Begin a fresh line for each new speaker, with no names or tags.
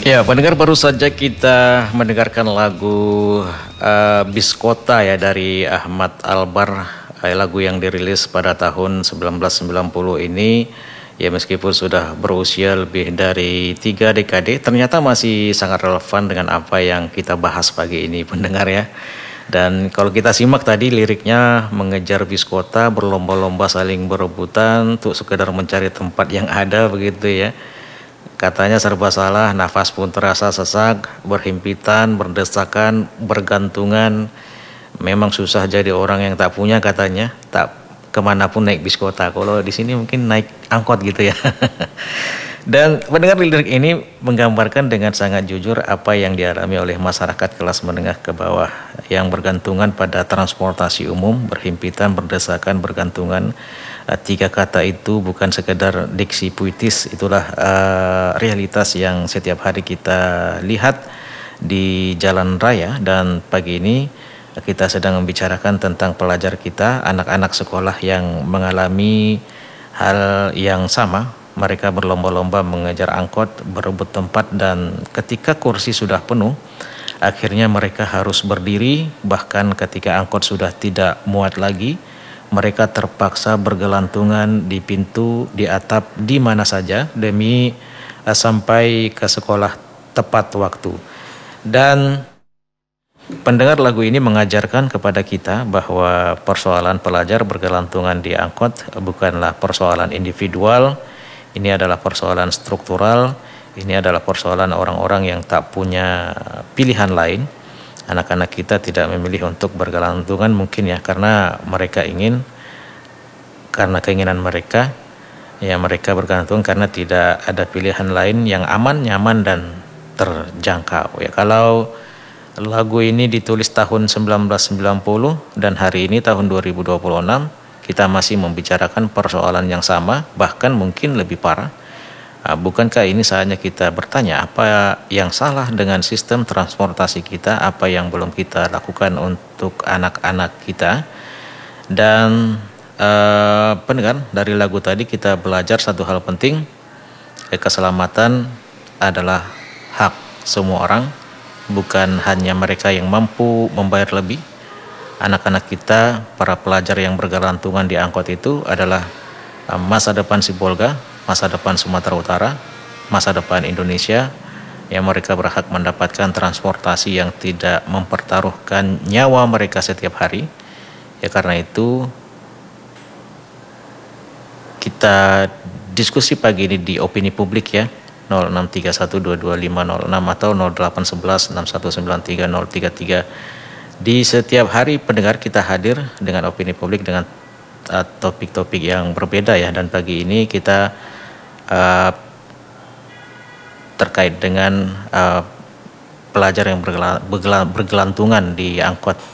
Ya, pendengar, baru saja kita mendengarkan lagu Bis Kota ya dari Ahmad Albar, lagu yang dirilis pada tahun 1990 ini. Ya, meskipun sudah berusia lebih dari 3 dekade, ternyata masih sangat relevan dengan apa yang kita bahas pagi ini, pendengar ya. Dan kalau kita simak tadi liriknya, mengejar bis kota, berlomba-lomba saling berebutan untuk sekedar mencari tempat yang ada begitu ya. Katanya serba salah, nafas pun terasa sesak, berhimpitan, berdesakan, bergantungan. Memang susah jadi orang yang tak punya, katanya. Tak kemanapun naik bis kota. Kalau di sini mungkin naik angkot gitu ya. Dan mendengar lirik ini menggambarkan dengan sangat jujur apa yang dialami oleh masyarakat kelas menengah ke bawah yang bergantungan pada transportasi umum, berhimpitan, berdesakan, bergantungan. Tiga kata itu bukan sekedar diksi puitis, itulah realitas yang setiap hari kita lihat di jalan raya. Dan pagi ini kita sedang membicarakan tentang pelajar kita, anak-anak sekolah yang mengalami hal yang sama. Mereka berlomba-lomba mengejar angkot, berebut tempat, dan ketika kursi sudah penuh, akhirnya mereka harus berdiri. Bahkan ketika angkot sudah tidak muat lagi, mereka terpaksa bergelantungan di pintu, di atap, di mana saja demi sampai ke sekolah tepat waktu. Dan pendengar, lagu ini mengajarkan kepada kita bahwa persoalan pelajar bergelantungan di angkot bukanlah persoalan individual. Ini adalah persoalan struktural, ini adalah persoalan orang-orang yang tak punya pilihan lain. Anak-anak kita tidak memilih untuk bergelantungan mungkin ya, karena mereka ingin, karena keinginan mereka, ya mereka bergantung karena tidak ada pilihan lain yang aman, nyaman, dan terjangkau. Ya, kalau lagu ini ditulis tahun 1990 dan hari ini tahun 2026, kita masih membicarakan persoalan yang sama, bahkan mungkin lebih parah. Bukankah ini saatnya kita bertanya apa yang salah dengan sistem transportasi kita, apa yang belum kita lakukan untuk anak-anak kita. Dan pendengar, dari lagu tadi kita belajar satu hal penting, keselamatan adalah hak semua orang, bukan hanya mereka yang mampu membayar lebih. Anak-anak kita, para pelajar yang bergelantungan di angkot itu adalah masa depan Sibolga, masa depan Sumatera Utara, masa depan Indonesia, yang mereka berhak mendapatkan transportasi yang tidak mempertaruhkan nyawa mereka setiap hari. Ya, karena itu kita diskusi pagi ini di Opini Publik ya, 0631225506 atau 0811619333. Di setiap hari pendengar kita hadir dengan Opini Publik dengan topik-topik yang berbeda ya. Dan pagi ini kita terkait dengan pelajar yang bergelantungan di angkot